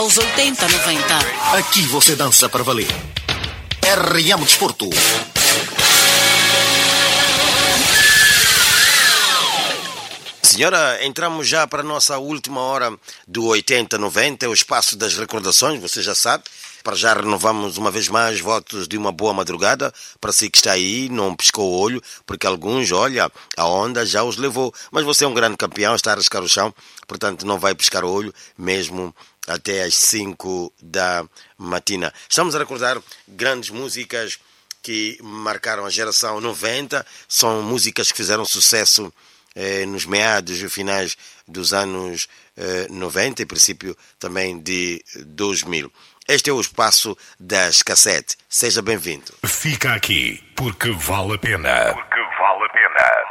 Aos 80, 90. Aqui você dança para valer. RM Desporto. Senhora, entramos já para a nossa última hora do 80-90, o espaço das recordações, você já sabe. Para já renovamos uma vez mais votos de uma boa madrugada para si que está aí, não piscou o olho, porque alguns, olha, a onda já os levou. Mas você é um grande campeão, está a arriscar o chão, portanto não vai piscar o olho, mesmo até às 5 da matina. Estamos a recordar grandes músicas que marcaram a geração 90, são músicas que fizeram sucesso nos meados e finais dos anos 90 e princípio também de 2000. Este é o espaço das cassetes. Seja bem-vindo. Fica aqui, porque vale a pena. Porque vale a pena.